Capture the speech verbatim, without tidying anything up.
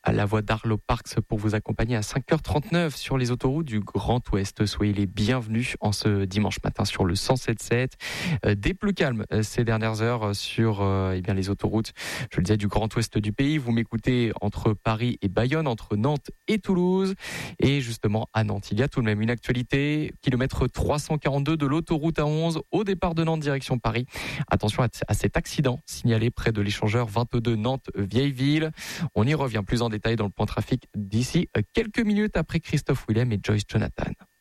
à la voie d'Arlo Parks pour vous accompagner à cinq heures trente-neuf sur les autoroutes du Grand Ouest. Soyez les bienvenus en ce dimanche matin sur le cent sept sept. Euh, des plus calmes euh, ces dernières heures sur euh, eh bien les autoroutes, je le disais, du Grand Ouest du pays. Vous m'écoutez entre Paris et Bayonne, entre Nantes et Toulouse. Et justement, à Nantes, il y a tout de même une actualité. Kilomètre trois cent quarante-deux de l'autoroute A onze au départ de Nantes direction Paris. Attention à, t- à cet accident signalé près de l'échangeur vingt-deux Nantes-Vieilleville. On y revient plus en détail dans le point trafic d'ici quelques minutes après Christophe Willem et Joyce Jonathan.